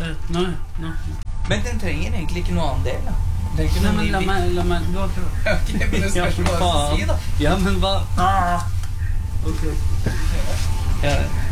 Nei. Men den trenger egentlig ikke noe annen del, da. Det er ikke Nei, noe men la meg du har prøvd. Ok, men det spørs hva du skal si, da. Ja, men hva? Ok. Ja.